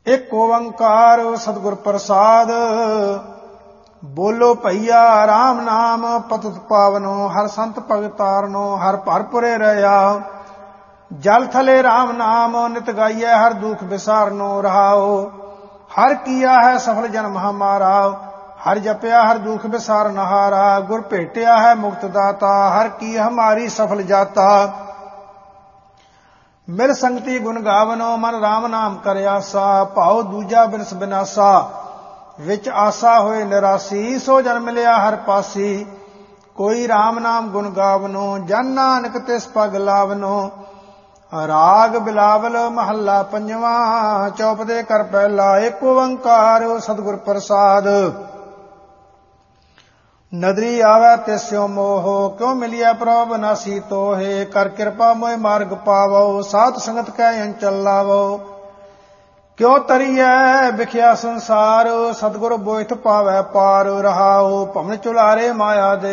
ਇੱਕ ਓੰਕਾਰ ਸਤਿਗੁਰ ਪ੍ਰਸਾਦ। ਬੋਲੋ ਭਈਆ ਰਾਮ ਨਾਮ ਪਤਿਤ ਪਾਵਨੋ, ਹਰ ਸੰਤ ਭਗਤ ਤਾਰਨੋ, ਹਰ ਭਰਪੁਰੇ ਰਹਿਆ। ਜਲ ਥਲੇ ਰਾਮ ਨਾਮ ਨਿਤ ਗਾਈਐ, ਹਰ ਦੁਖ ਵਿਸਾਰਨੋ ਰਹਾਓ। ਹਰ ਕੀਆ ਹੈ ਸਫਲ ਜਨਮ ਹਮਾਰਾ, ਹਰ ਜਪਿਆ ਹਰ ਦੁਖ ਵਿਸਾਰਨ ਹਾਰਾ। ਗੁਰ ਭੇਟਿਆ ਹੈ ਮੁਕਤ ਦਾਤਾ, ਹਰ ਕੀ ਹਮਾਰੀ ਸਫਲ ਜਾਤਾ। ਮਿਲ ਸੰਗਤੀ ਗੁਣ ਗਾਵਨੋ, ਮਨ ਰਾਮ ਨਾਮ ਕਰ ਆਸਾ। ਭਾਉ ਦੂਜਾ ਬਿਨਸ ਬਿਨਾਸਾ, ਵਿੱਚ ਆਸਾ ਹੋਏ ਨਿਰਾਸੀ। ਸੋ ਜਨ ਮਿਲਿਆ ਹਰ ਪਾਸੀ, ਕੋਈ ਰਾਮ ਨਾਮ ਗੁਣ ਗਾਵਨੋ। ਜਨ ਨਾਨਕ ਤਿਸ ਪਗ ਲਾਵਨੋ। ਰਾਗ ਬਿਲਾਵਲ ਮਹੱਲਾ ਪੰਜਵਾਂ, ਚੌਪਦੇ ਕਰ ਪਹਿਲਾ। ਇੱਕ ਓੰਕਾਰ ਸਤਿਗੁਰ ਪ੍ਰਸਾਦ। ਨਦਰੀ ਆਵੈ ਤਿਸਿਓ ਮੋਹ, ਕਿਉ ਮਿਲਿਆ ਪ੍ਰਭ ਬਨਾਸੀ ਤੋਹੇ। ਕਰ ਕਿਰਪਾ ਮੋਹਿ ਮਾਰਗ ਪਾਵੋ, ਸਾਧ ਸੰਗਤ ਕੈ ਅੰਚਲ ਲਾਵੋ। ਕਿਉ ਤਰੀਐ ਵਿਖਿਆ ਸੰਸਾਰ, ਸਤਿਗੁਰ ਬੋਇਥ ਪਾਵੈ ਪਾਰ ਰਹਾਓ। ਭਵਨ ਚੁਲਾਰੇ ਮਾਇਆ ਦੇ,